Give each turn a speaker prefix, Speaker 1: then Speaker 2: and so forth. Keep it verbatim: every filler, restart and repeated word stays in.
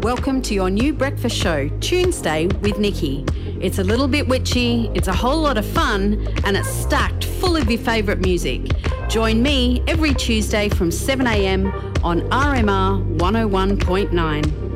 Speaker 1: Welcome to your new breakfast show, Tuesday with Nikki. It's a little bit witchy, it's a whole lot of fun, and it's stacked full of your favourite music. Join me every Tuesday from seven a m on R M R one oh one point nine.